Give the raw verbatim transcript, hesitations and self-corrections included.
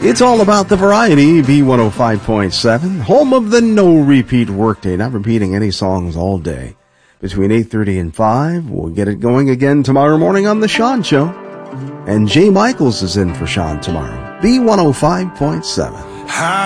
It's all about the variety. B one oh five point seven, home of the no-repeat workday. Not repeating any songs all day. Between eight thirty and five, we'll get it going again tomorrow morning on The Sean Show. And Jay Michaels is in for Sean tomorrow. B one oh five point seven.